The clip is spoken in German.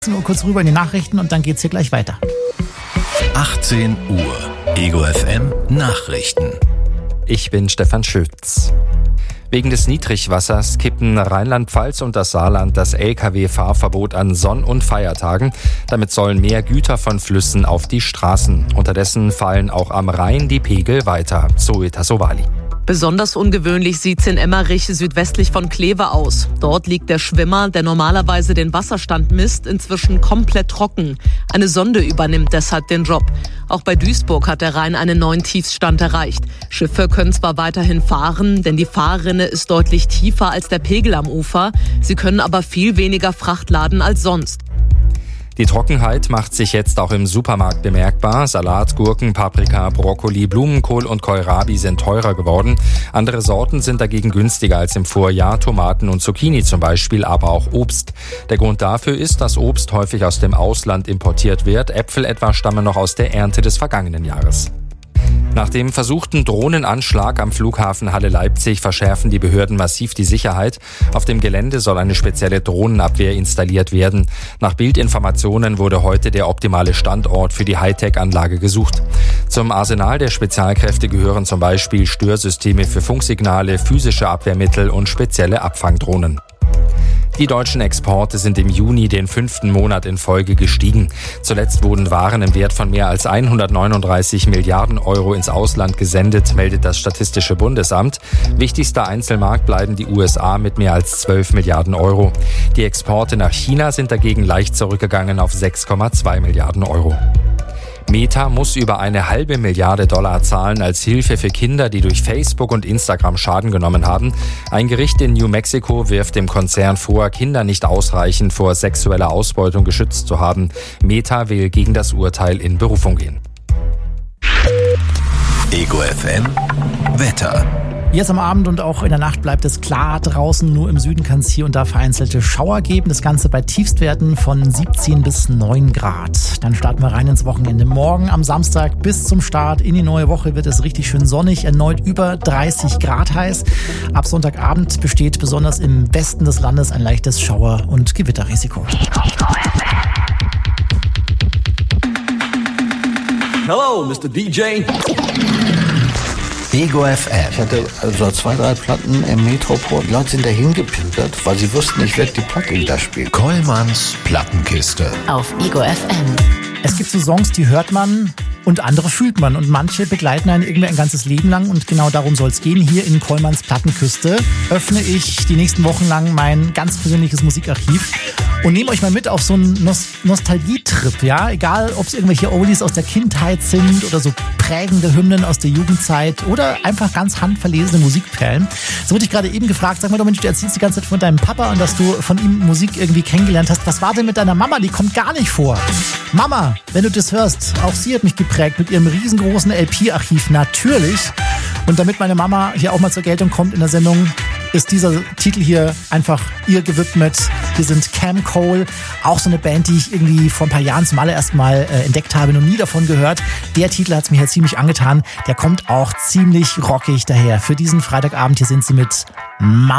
Nur kurz rüber in die Nachrichten und dann geht's hier gleich weiter. 18 Uhr. Ego FM Nachrichten. Ich bin Stefan Schütz. Wegen des Niedrigwassers kippen Rheinland-Pfalz und das Saarland das Lkw-Fahrverbot an Sonn- und Feiertagen. Damit sollen mehr Güter von Flüssen auf die Straßen. Unterdessen fallen auch am Rhein die Pegel weiter. Zoe Tassovali. Besonders ungewöhnlich sieht's in Emmerich südwestlich von Kleve aus. Dort liegt der Schwimmer, der normalerweise den Wasserstand misst, inzwischen komplett trocken. Eine Sonde übernimmt deshalb den Job. Auch bei Duisburg hat der Rhein einen neuen Tiefstand erreicht. Schiffe können zwar weiterhin fahren, denn die Fahrrinne ist deutlich tiefer als der Pegel am Ufer. Sie können aber viel weniger Fracht laden als sonst. Die Trockenheit macht sich jetzt auch im Supermarkt bemerkbar. Salat, Gurken, Paprika, Brokkoli, Blumenkohl und Kohlrabi sind teurer geworden. Andere Sorten sind dagegen günstiger als im Vorjahr. Tomaten und Zucchini zum Beispiel, aber auch Obst. Der Grund dafür ist, dass Obst häufig aus dem Ausland importiert wird. Äpfel etwa stammen noch aus der Ernte des vergangenen Jahres. Nach dem versuchten Drohnenanschlag am Flughafen Halle-Leipzig verschärfen die Behörden massiv die Sicherheit. Auf dem Gelände soll eine spezielle Drohnenabwehr installiert werden. Nach Bildinformationen wurde heute der optimale Standort für die Hightech-Anlage gesucht. Zum Arsenal der Spezialkräfte gehören zum Beispiel Störsysteme für Funksignale, physische Abwehrmittel und spezielle Abfangdrohnen. Die deutschen Exporte sind im Juni den 5. Monat in Folge gestiegen. Zuletzt wurden Waren im Wert von mehr als 139 Milliarden Euro ins Ausland gesendet, meldet das Statistische Bundesamt. Wichtigster Einzelmarkt bleiben die USA mit mehr als 12 Milliarden Euro. Die Exporte nach China sind dagegen leicht zurückgegangen auf 6,2 Milliarden Euro. Meta muss über $1,5 Milliarden zahlen als Hilfe für Kinder, die durch Facebook und Instagram Schaden genommen haben. Ein Gericht in New Mexico wirft dem Konzern vor, Kinder nicht ausreichend vor sexueller Ausbeutung geschützt zu haben. Meta will gegen das Urteil in Berufung gehen. Ego FM Wetter. Jetzt am Abend und auch in der Nacht bleibt es klar draußen. Nur im Süden kann es hier und da vereinzelte Schauer geben. Das Ganze bei Tiefstwerten von 17 bis 9 Grad. Dann starten wir rein ins Wochenende. Morgen am Samstag bis zum Start in die neue Woche wird es richtig schön sonnig. Erneut über 30 Grad heiß. Ab Sonntagabend besteht besonders im Westen des Landes ein leichtes Schauer- und Gewitterrisiko. Hello, Mr. DJ. Ego FM. Ich hatte also 2, 3 Platten im Metropol. Die Leute sind dahin gepilgert, weil sie wussten, ich werde die Platte da spielen. Kollmanns Plattenkiste. Auf Ego FM. Es gibt so Songs, die hört man und andere fühlt man. Und manche begleiten einen irgendwie ein ganzes Leben lang. Und genau darum soll es gehen. Hier in Kollmanns Plattenkiste öffne ich die nächsten Wochen lang mein ganz persönliches Musikarchiv und nehme euch mal mit auf so einen Nostalgietrip. Ja? Egal, ob es irgendwelche Oldies aus der Kindheit sind oder so prägende Hymnen aus der Jugendzeit oder einfach ganz handverlesene Musikperlen. So wurde ich gerade eben gefragt, sag mal doch Mensch, du erzählst die ganze Zeit von deinem Papa und dass du von ihm Musik irgendwie kennengelernt hast. Was war denn mit deiner Mama? Die kommt gar nicht vor. Mama, wenn du das hörst, auch sie hat mich geprägt mit ihrem riesengroßen LP-Archiv, natürlich. Und damit meine Mama hier auch mal zur Geltung kommt in der Sendung, ist dieser Titel hier einfach ihr gewidmet. Hier sind Cam Cole, auch so eine Band, die ich irgendwie vor ein paar Jahren zum allerersten Mal entdeckt habe, noch nie davon gehört. Der Titel hat es mir ja ziemlich angetan. Der kommt auch ziemlich rockig daher. Für diesen Freitagabend hier sind sie mit Mama.